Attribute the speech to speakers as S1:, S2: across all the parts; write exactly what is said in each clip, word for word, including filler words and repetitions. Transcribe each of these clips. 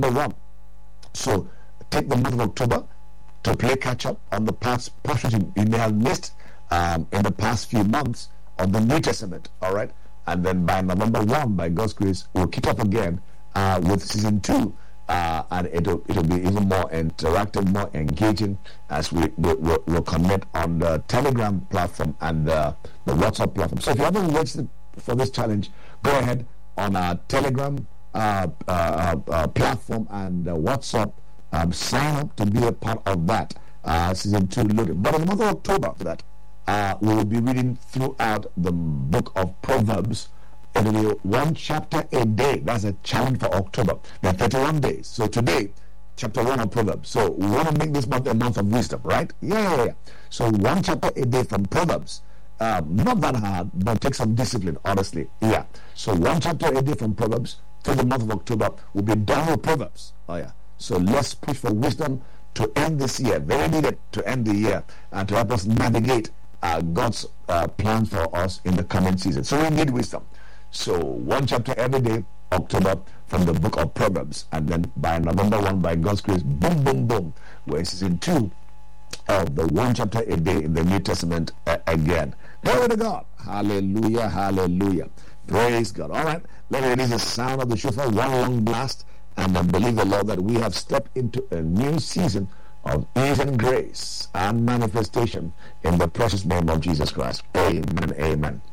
S1: one. So take the month of October to play catch up on the past portions you, you may have missed um, in the past few months of the New Testament. All right, and then by November first, by God's grace, we'll kick up again uh, with season two, uh, and it'll it'll be even more interactive, more engaging as we we we'll, we'll connect on the Telegram platform and uh, the WhatsApp platform. So if you haven't registered for this challenge, go ahead on our Telegram uh, uh, uh, platform and uh, WhatsApp. Um, sign up to be a part of that uh, season two loaded. But in the month of October, for that, uh, we will be reading throughout the book of Proverbs. It will be one chapter a day. That's a challenge for October. There are thirty-one days. So today, chapter one of Proverbs. So we want to make this month a month of wisdom, right? Yeah, yeah, yeah. So one chapter a day from Proverbs. Um, not that hard, but take some discipline, honestly. Yeah. So one chapter a day from Proverbs through the month of October will be done with Proverbs. Oh, yeah. So let's push for wisdom to end this year. Very needed to end the year and to help us navigate uh, God's uh, plans for us in the coming season. So we need wisdom. So one chapter every day, October, from the book of Proverbs. And then by November first, by God's grace, boom, boom, boom, we're in season two of the one chapter a day in the New Testament uh, again. Glory to God. Hallelujah, hallelujah. Praise God. All right, let me release the sound of the shofar, one long blast. And I believe the Lord that we have stepped into a new season of ease and grace and manifestation in the precious name of Jesus Christ. Amen. Amen.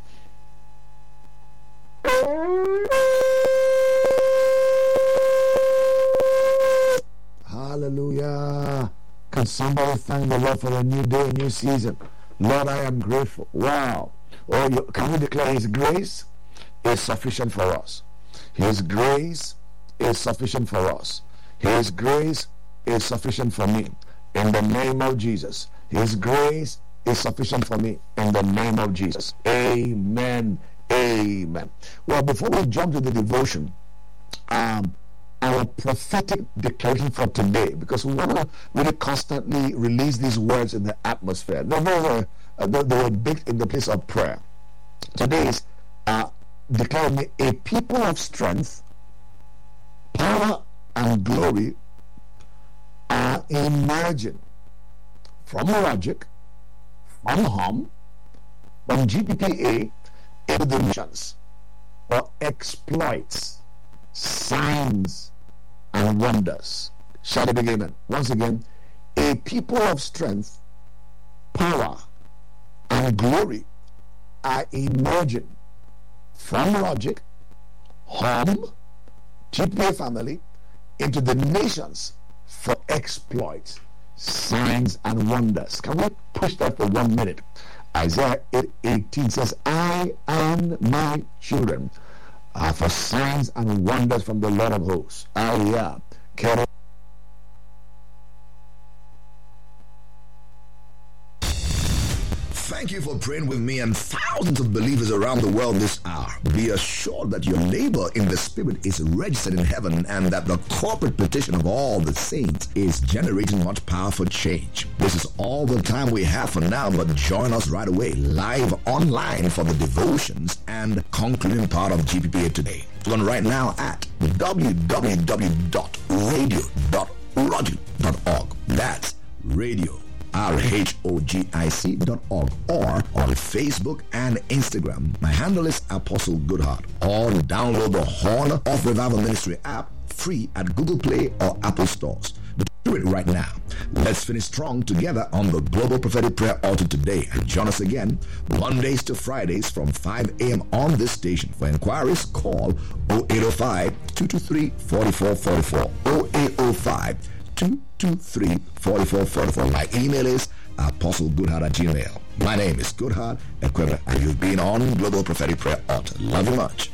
S1: Hallelujah. Can somebody thank the Lord for a new day, a new season? Lord, I am grateful. Wow. Oh, you, can we declare His grace is sufficient for us? His grace is sufficient for us. His grace is sufficient for me in the name of Jesus. His grace is sufficient for me in the name of Jesus. Amen. Amen. Well, before we jump to the devotion, um, our prophetic declaration for today, because we want to really constantly release these words in the atmosphere. They were, uh, they were baked in the place of prayer. Today is uh, declaring a people of strength, power and glory are emerging from logic, from home, from G P P A into the nations for exploits, signs and wonders. Shall I begin? Once again, a people of strength, power and glory are emerging from logic, home, G P A family into the nations for exploits, signs and wonders. Can we push that for one minute? Isaiah eight eighteen says, I and my children are for signs and wonders from the Lord of hosts. Ayah.
S2: Thank you for praying with me and thousands of believers around the world this hour. Be assured that your labor in the Spirit is registered in heaven and that the corporate petition of all the saints is generating much power for change. This is all the time we have for now, but join us right away, live online for the devotions and concluding part of G P P A today. Go on right now at w w w dot radio dot rogic dot org. That's radio. R H O G I C dot org or on Facebook and Instagram. My handle is Apostle Goodheart. Or download the Horn of Revival Ministry app free at Google Play or Apple stores. Do it right now. Let's finish strong together on the Global Prophetic Prayer Altar today. And join us again Mondays to Fridays from five a.m. on this station. For inquiries, call oh eight oh five, two two three, four four four four. oh eight oh five, two two three, four four four four. My email is apostlegoodheart at gmail. My name is Goodheart Equipment, and you've been on Global Prophetic Prayer Altar. Love you much.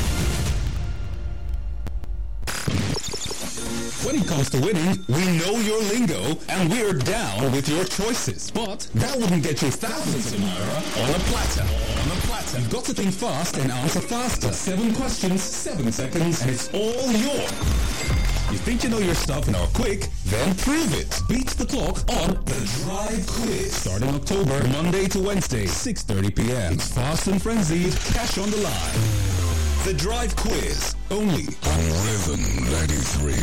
S3: When it comes to winning, we know your lingo, and we're down with your choices. But that wouldn't get you thousands of naira on a platter. On a platter. You've got to think fast and answer faster. Seven questions, seven seconds, and it's all yours. You think you know your stuff and are quick? Then prove it. Beat the clock on The Drive Quiz. Starting October, Monday to Wednesday, six thirty p.m. It's fast and frenzied. Cash on the line. The Drive Quiz. Only on Rhythm ninety-three.